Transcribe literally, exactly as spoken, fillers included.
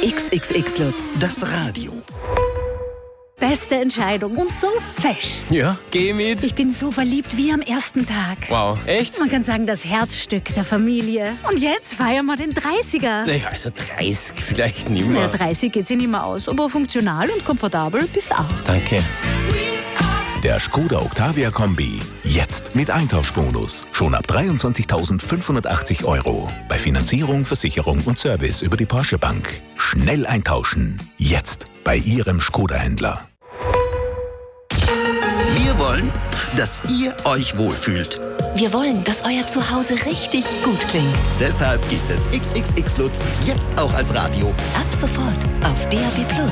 X X X Lutz. Das Radio. Beste Entscheidung und so fesch. Ja, geh mit. Ich bin so verliebt wie am ersten Tag. Wow, echt? Man kann sagen, das Herzstück der Familie. Und jetzt feiern wir den dreißiger. Naja, also dreißig vielleicht nicht Ja, mehr. dreißig geht sich nicht mehr aus, aber funktional und komfortabel bist auch. Danke. Der Skoda Octavia Kombi. Jetzt mit Eintauschbonus. Schon ab dreiundzwanzigtausendfünfhundertachtzig Euro. Bei Finanzierung, Versicherung und Service über die Porsche Bank. Schnell eintauschen. Jetzt bei Ihrem Skoda-Händler. Wir wollen, dass ihr euch wohlfühlt. Wir wollen, dass euer Zuhause richtig gut klingt. Deshalb gibt es X X X Lutz jetzt auch als Radio. Ab sofort auf D A B Plus.